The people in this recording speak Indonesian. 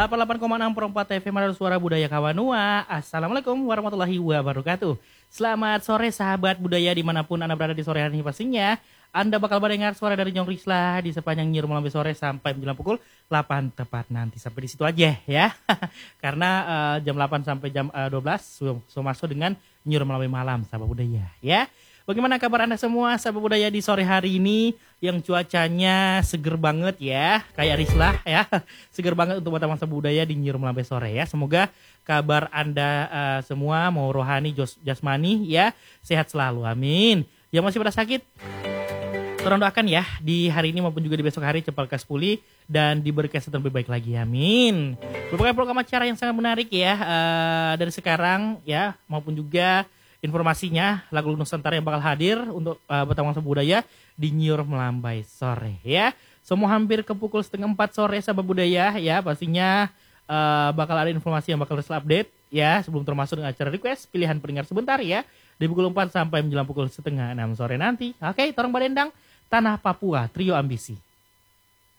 88,6 per 4 FM Radar Suara Budaya Kawanua. Assalamualaikum warahmatullahi wabarakatuh. Selamat sore sahabat budaya dimanapun Anda berada di sore hari ini pastinya. Anda bakal mendengar suara dari Nyong Risla di sepanjang Nyiur Melambai sore sampai menjelang pukul 8 tepat nanti. Sampai di situ aja ya. Karena jam 8 sampai jam 12 so masuk dengan Nyiur Melambai malam sahabat budaya ya. Bagaimana kabar Anda semua sahabat budaya di sore hari ini yang cuacanya seger banget ya, kayak Rislah ya, seger banget untuk mata-mata budaya di Nyiur Melambai sore ya. Semoga kabar Anda semua mau rohani jasmani ya sehat selalu, amin. Yang masih pada sakit, tolong doakan ya di hari ini maupun juga di besok hari cepat lekas pulih dan diberi kesehatan lebih baik lagi, amin. Merupakan program acara yang sangat menarik ya dari sekarang ya, maupun juga informasinya lagu Nusantara yang bakal hadir untuk Betang Budaya di Nyiur Melambai sore ya. Semua hampir ke pukul 3:30 sore sahabat budaya ya, pastinya bakal ada informasi yang bakal terus update ya sebelum termasuk dengan acara request pilihan pendengar sebentar ya di pukul 4 sampai menjelang pukul 5:30 sore nanti. Oke, Torong Badendang Tanah Papua Trio Ambisi.